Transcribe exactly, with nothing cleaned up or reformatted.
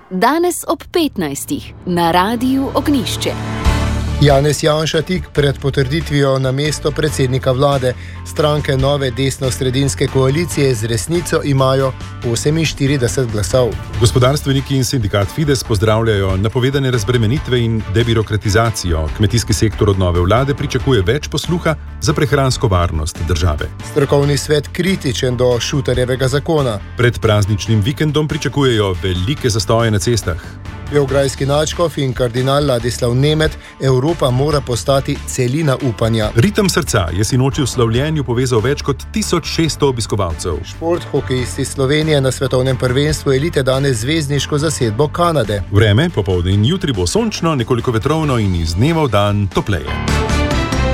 danes ob petnajstih na Radiu Ognjišče. Janez Janša tik pred potrditvijo na mesto predsednika vlade. Stranke nove desno-sredinske koalicije z Resnico imajo oseminštirideset glasov. Gospodarstveniki in sindikat Fides pozdravljajo napovedane razbremenitve in debirokratizacijo. Kmetijski sektor od nove vlade pričakuje več posluha za prehransko varnost države. Strokovni svet kritičen do Šuterjevega zakona. Pred prazničnim vikendom pričakujejo velike zastoje na cestah. Beograjski nadškof in kardinal Ladislav Nemet, Evropa mora postati celina upanja. Ritem srca je sinoči v slavljenju povezal več kot tisoč šeststo obiskovalcev. Šport hokejisti Slovenije na svetovnem prvenstvu elite danes zvezdniško zasedbo Kanade. Vreme, popoldne in jutri bo sončno, nekoliko vetrovno in iz dneva v dan topleje.